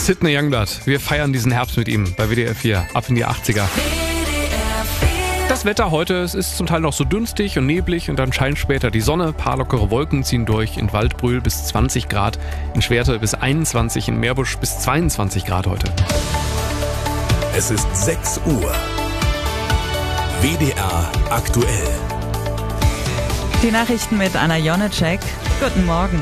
Sidney Youngblood. Wir feiern diesen Herbst mit ihm bei WDR 4. Ab in die 80er. Das Wetter heute, es ist zum Teil noch so dünstig und neblig und dann scheint später die Sonne. Paar lockere Wolken ziehen durch. In Waldbröl bis 20 Grad, in Schwerte bis 21, in Meerbusch bis 22 Grad heute. Es ist 6 Uhr. WDR aktuell. Die Nachrichten mit Anna Jonecek. Guten Morgen.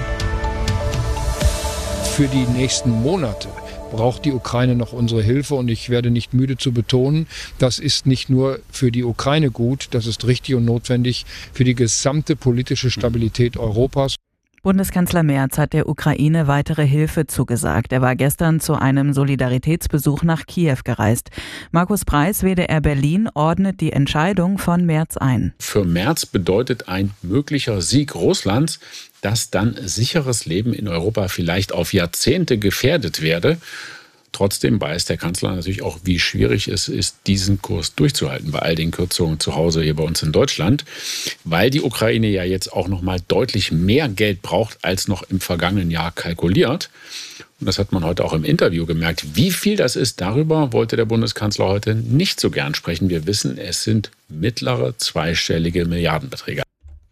Für die nächsten Monate braucht die Ukraine noch unsere Hilfe und ich werde nicht müde zu betonen, das ist nicht nur für die Ukraine gut, das ist richtig und notwendig für die gesamte politische Stabilität Europas. Bundeskanzler Merz hat der Ukraine weitere Hilfe zugesagt. Er war gestern zu einem Solidaritätsbesuch nach Kiew gereist. Markus Preis, WDR Berlin, ordnet die Entscheidung von Merz ein. Für Merz bedeutet ein möglicher Sieg Russlands, dass dann sicheres Leben in Europa vielleicht auf Jahrzehnte gefährdet werde. Trotzdem weiß der Kanzler natürlich auch, wie schwierig es ist, diesen Kurs durchzuhalten bei all den Kürzungen zu Hause hier bei uns in Deutschland, weil die Ukraine ja jetzt auch noch mal deutlich mehr Geld braucht, als noch im vergangenen Jahr kalkuliert. Und das hat man heute auch im Interview gemerkt. Wie viel das ist, darüber wollte der Bundeskanzler heute nicht so gern sprechen. Wir wissen, es sind mittlere zweistellige Milliardenbeträge.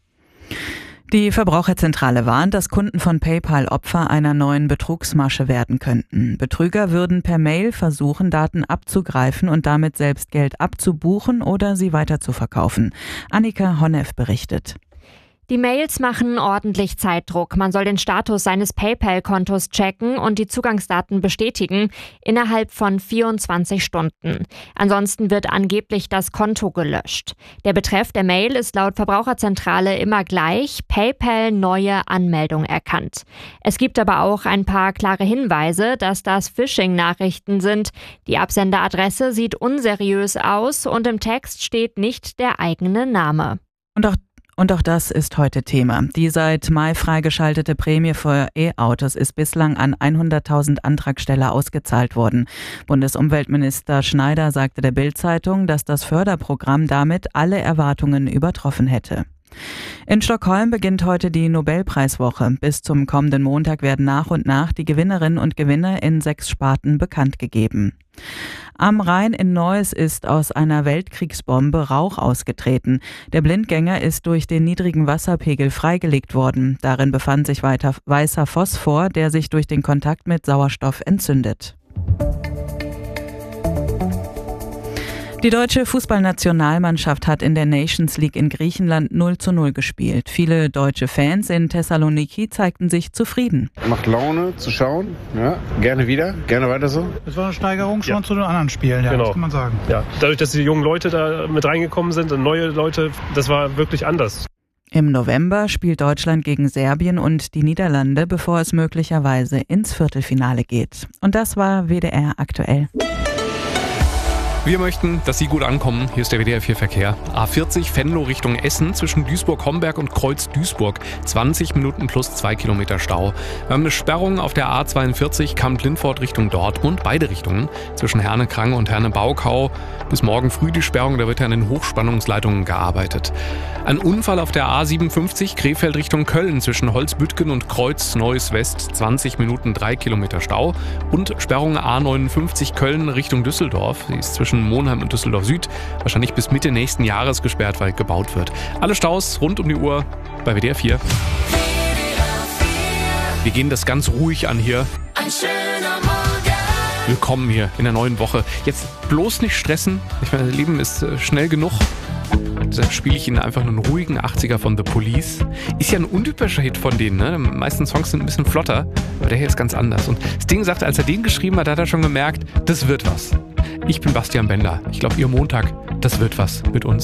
Die Verbraucherzentrale warnt, dass Kunden von PayPal Opfer einer neuen Betrugsmasche werden könnten. Betrüger würden per Mail versuchen, Daten abzugreifen und damit selbst Geld abzubuchen oder sie weiterzuverkaufen. Annika Honneff berichtet. Die Mails machen ordentlich Zeitdruck. Man soll den Status seines PayPal-Kontos checken und die Zugangsdaten bestätigen innerhalb von 24 Stunden. Ansonsten wird angeblich das Konto gelöscht. Der Betreff der Mail ist laut Verbraucherzentrale immer gleich: PayPal neue Anmeldung erkannt. Es gibt aber auch ein paar klare Hinweise, dass das Phishing-Nachrichten sind. Die Absenderadresse sieht unseriös aus und im Text steht nicht der eigene Name. Und auch das ist heute Thema. Die seit Mai freigeschaltete Prämie für E-Autos ist bislang an 100.000 Antragsteller ausgezahlt worden. Bundesumweltminister Schneider sagte der Bild-Zeitung, dass das Förderprogramm damit alle Erwartungen übertroffen hätte. In Stockholm beginnt heute die Nobelpreiswoche. Bis zum kommenden Montag werden nach und nach die Gewinnerinnen und Gewinner in 6 Sparten bekannt gegeben. Am Rhein in Neuss ist aus einer Weltkriegsbombe Rauch ausgetreten. Der Blindgänger ist durch den niedrigen Wasserpegel freigelegt worden. Darin befand sich weiter weißer Phosphor, der sich durch den Kontakt mit Sauerstoff entzündet. Die deutsche Fußballnationalmannschaft hat in der Nations League in Griechenland 0:0 gespielt. Viele deutsche Fans in Thessaloniki zeigten sich zufrieden. Macht Laune zu schauen, ja, gerne wieder, gerne weiter so. Es war eine Steigerung schon zu den anderen Spielen, ja, genau. Das kann man sagen. Ja, dadurch, dass die jungen Leute da mit reingekommen sind und neue Leute, das war wirklich anders. Im November spielt Deutschland gegen Serbien und die Niederlande, bevor es möglicherweise ins Viertelfinale geht. Und das war WDR aktuell. Wir möchten, dass Sie gut ankommen. Hier ist der WDR 4 Verkehr. A40 Venlo Richtung Essen zwischen Duisburg-Homberg und Kreuz-Duisburg. 20 Minuten plus 2 Kilometer Stau. Wir haben eine Sperrung auf der A42 Kamp-Lindfort Richtung Dortmund. Beide Richtungen. Zwischen Herne-Krange und Herne-Baukau. Bis morgen früh die Sperrung. Da wird ja an den Hochspannungsleitungen gearbeitet. Ein Unfall auf der A57 Krefeld Richtung Köln zwischen Holzbüttgen und Kreuz-Neuss-West. 20 Minuten 3 Kilometer Stau. Und Sperrung A59 Köln Richtung Düsseldorf. Sie ist zwischen Monheim und Düsseldorf Süd wahrscheinlich bis Mitte nächsten Jahres gesperrt, weil gebaut wird. Alle Staus rund um die Uhr bei WDR 4. Wir gehen das ganz ruhig an hier. Ein schöner Morgen. Willkommen hier in der neuen Woche. Jetzt bloß nicht stressen. Ich meine, das Leben ist schnell genug. Deshalb spiele ich Ihnen einfach einen ruhigen 80er von The Police. Ist ja ein untypischer Hit von denen, ne? Die meisten Songs sind ein bisschen flotter, aber der hier ist ganz anders. Und Sting sagte, als er den geschrieben hat, hat er schon gemerkt, das wird was. Ich bin Bastian Bender. Ich glaube, Ihr Montag, das wird was mit uns.